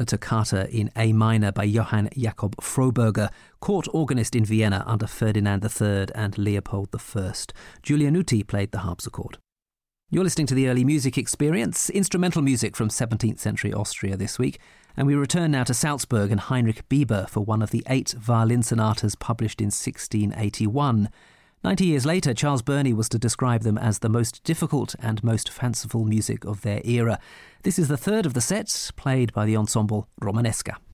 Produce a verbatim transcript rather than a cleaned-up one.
a toccata in A minor by Johann Jakob Froberger, court organist in Vienna under Ferdinand the Third and Leopold the First. Giulianuti played the harpsichord. You're listening to the Early Music Experience, instrumental music from seventeenth century Austria this week, and we return now to Salzburg and Heinrich Bieber for one of the eight violin sonatas published in sixteen eighty-one. Ninety years later, Charles Burney was to describe them as the most difficult and most fanciful music of their era. This is the third of the sets, played by the ensemble Romanesca.